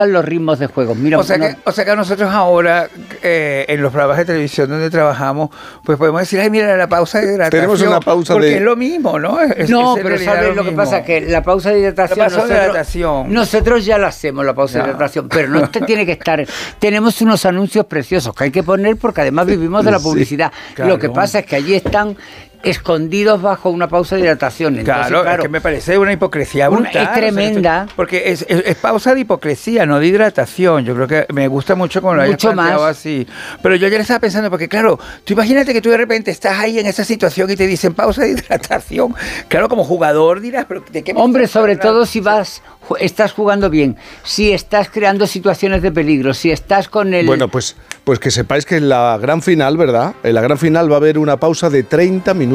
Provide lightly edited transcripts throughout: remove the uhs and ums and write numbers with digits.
los ritmos de juego. Mira, o sea que nosotros ahora, en los programas de televisión donde trabajamos, pues podemos decir, ay, mira, la pausa de hidratación. Tenemos una pausa porque es lo mismo, ¿no? Pero ¿sabes lo que pasa? Que la pausa de hidratación, nosotros ya la hacemos, la pausa de hidratación, pero no tiene que estar. Tenemos unos anuncios preciosos que hay que poner porque además vivimos de la publicidad. Claro. Lo que pasa es que allí están escondidos bajo una pausa de hidratación. Entonces, claro, es que me parece una hipocresía brutal. Es tremenda. Porque es pausa de hipocresía, no de hidratación. Yo creo que me gusta mucho como lo hayas planteado así. Pero yo ayer estaba pensando, porque claro, tú imagínate que tú de repente estás ahí en esa situación y te dicen pausa de hidratación. Claro, como jugador dirás, pero ¿de qué me Hombre, sobre todo si estás jugando bien, si estás creando situaciones de peligro, si estás con el... Bueno, pues que sepáis que en la gran final, ¿verdad? En la gran final va a haber una pausa de 30 minutos.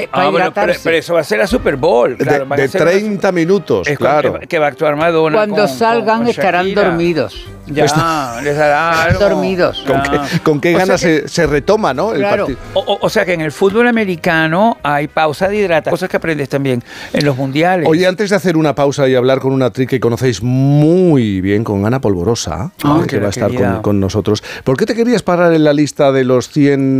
Pero eso va a ser la Super Bowl. Claro, de 30 minutos, claro. Que va a actuar Madonna. Cuando salgan estarán dormidos. Ya, les dará algo. Dormidos. ¿Con qué ganas se retoma, no? Claro. El o sea que en el fútbol americano hay pausa de hidratación. Cosas que aprendes también en los mundiales. Oye, antes de hacer una pausa y hablar con una actriz que conocéis muy bien, con Ana Polvorosa, que va a estar con nosotros. ¿Por qué te querías parar en la lista de los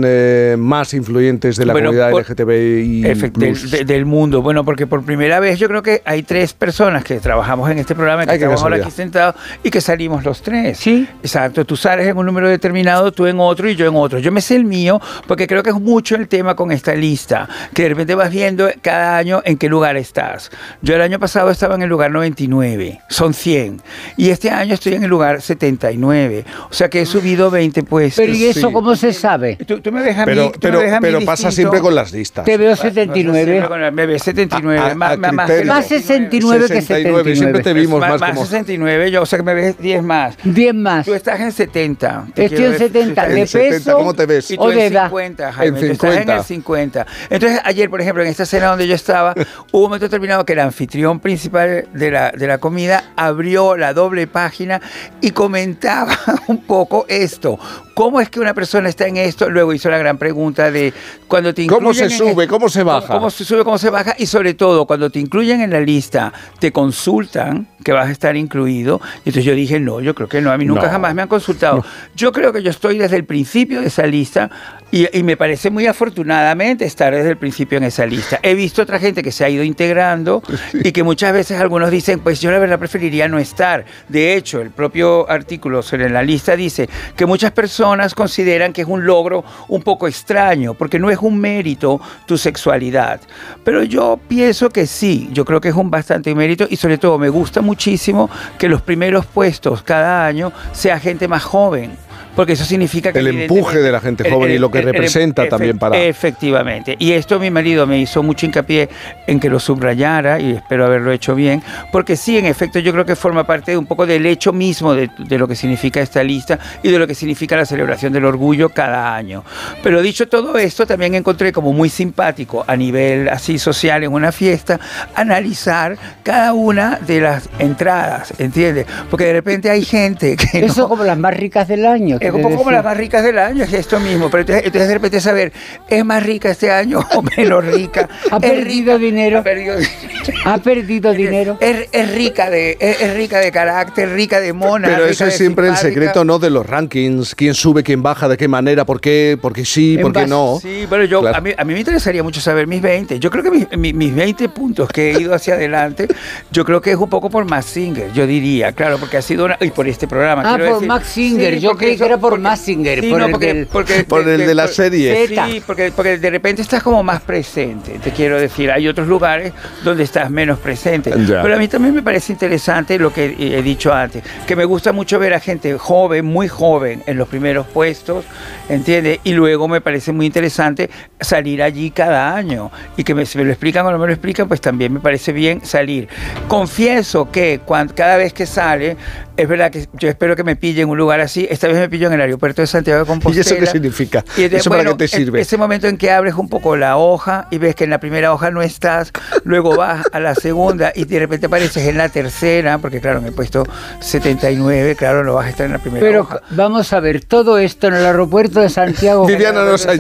100 más influyentes de la comunidad LGTBI+? Del mundo. Bueno, porque por primera vez yo creo que hay 3 personas que trabajamos en este programa, que estamos ahora aquí sentados y que salimos los 3. Sí. Exacto. Tú sales en un número determinado, tú en otro y yo en otro. Yo me sé el mío porque creo que es mucho el tema con esta lista, que de repente vas viendo cada año en qué lugar estás. Yo el año pasado estaba en el lugar 99, son 100. Y este año estoy en el lugar 79. O sea que he subido 20 puestos. Pero ¿y eso cómo se sabe? Tú me ves a mí. Pero pasa siempre con las listas. Te veo 79. Me ves 79. Más 69 que 79. Siempre te vimos más como... 69, yo, o sea que me ves 10 más. 10 más. Tú estás en 70. Estoy en 70. ¿De peso? ¿Cómo te ves? Y tú o de en edad. 50, Jaime. En 50. Tú estás en el 50. Entonces, ayer, por ejemplo, en esta cena donde yo estaba, hubo un momento determinado que el anfitrión principal de la comida abrió la doble página y comentaba un poco esto. ¿Cómo es que una persona está en esto? Luego hizo la gran pregunta de cuando te incluyen... ¿Cómo se sube? ¿Cómo se baja? ¿Cómo se sube? ¿Cómo se baja? Y sobre todo, cuando te incluyen en la lista, te consultan que vas a estar incluido. Y entonces yo dije, no, yo creo que no. A mí nunca jamás me han consultado. No. Yo creo que yo estoy desde el principio de esa lista y me parece muy afortunadamente estar desde el principio en esa lista. He visto otra gente que se ha ido integrando y que muchas veces algunos dicen, pues yo la verdad preferiría no estar. De hecho, el propio artículo sobre la lista dice que muchas personas consideran que es un logro un poco extraño, porque no es un mérito tu sexualidad. Pero yo pienso que sí, yo creo que es un bastante mérito y sobre todo me gusta muchísimo que los primeros puestos cada año sea gente más joven. Porque eso significa que... El empuje de la gente joven y lo que representa también para... Efectivamente. Y esto mi marido me hizo mucho hincapié en que lo subrayara y espero haberlo hecho bien, porque sí, en efecto, yo creo que forma parte de un poco del hecho mismo de lo que significa esta lista y de lo que significa la celebración del orgullo cada año. Pero dicho todo esto, también encontré como muy simpático a nivel así social en una fiesta, analizar cada una de las entradas, ¿entiendes? Porque de repente hay gente que... Eso como las más ricas del año. Es un poco como las más ricas del año, es esto mismo. Pero entonces de repente saber, ¿es más rica este año o menos rica? ¿Ha perdido dinero? ¿Ha perdido dinero? Es rica de carácter, rica de mona. Pero eso es siempre el secreto, ¿no? De los rankings. ¿Quién sube, quién baja, de qué manera, por qué sí, por qué no? Sí, pero claro. a mí me interesaría mucho saber mis 20. Yo creo que mis 20 puntos que he ido hacia adelante, yo creo que es un poco por Masked Singer, yo diría, claro, porque ha sido y por este programa. Por Masked Singer, sí, yo creí que era por Masked Singer, sí, por el de la serie. Sí, porque de repente estás como más presente, te quiero decir. Hay otros lugares donde estás menos presente. Ya. Pero a mí también me parece interesante lo que he dicho antes, que me gusta mucho ver a gente joven, muy joven, en los primeros puestos, ¿entiendes? Y luego me parece muy interesante salir allí cada año. Y que si me lo explican o no me lo explican, pues también me parece bien salir. Confieso que cada vez que sale, es verdad que yo espero que me pille en un lugar así. Esta vez me pillo en el aeropuerto de Santiago de Compostela. ¿Y eso qué significa? Y ¿Eso para qué te sirve? Ese momento en que abres un poco la hoja y ves que en la primera hoja no estás, luego vas a la segunda y de repente apareces en la tercera, porque claro, me he puesto 79, claro, no vas a estar en la primera hoja. Pero vamos a ver, todo esto en el aeropuerto de Santiago. Viviana nos